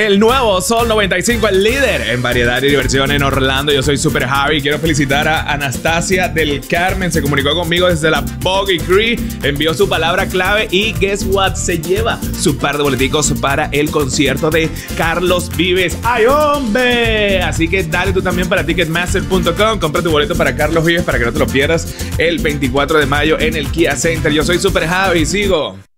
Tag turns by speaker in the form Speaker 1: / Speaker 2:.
Speaker 1: del nuevo Sol 95, el líder en variedad y diversión en Orlando. Yo soy Super Javi. Quiero felicitar a Anastasia del Carmen. Se comunicó conmigo desde la Boggy Cree. Envió su palabra clave y guess what? Se lleva su par de boleticos para el concierto de Carlos Vives. ¡Ay, hombre! Así que dale tú también para Ticketmaster.com. Compra tu boleto para Carlos Vives para que no te lo pierdas el 24 de mayo en el Kia Center. Yo soy Super Javi. Sigo.